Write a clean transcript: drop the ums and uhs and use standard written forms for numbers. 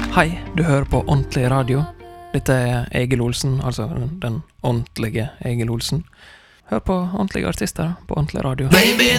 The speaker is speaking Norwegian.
Hei, du hører på Ordentlig Radio. Dette Egil Olsen, altså den ordentlige Egil Olsen. Hør på ordentlige artister på Ordentlig Radio.